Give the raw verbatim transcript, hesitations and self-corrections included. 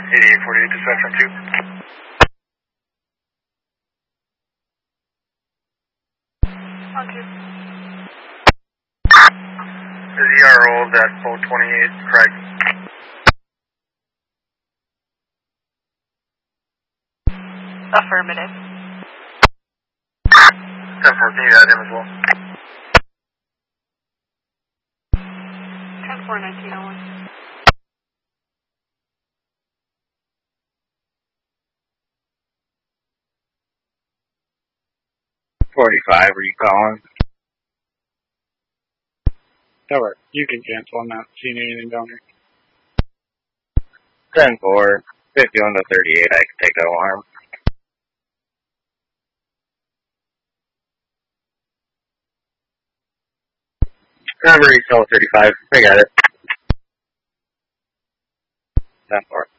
eighty-eight forty-eight, dispatch on two. On two. E R O of that boat twenty-eight, Craig. Affirmative. ten four, can you add him as well? ten four, nineteen oh one. forty-five, were you calling? Tower, you can cancel. I'm not seeing anything down here. ten four, fifty-one to thirty-eight, I can take that alarm. Number, East thirty-five, I got it. ten four.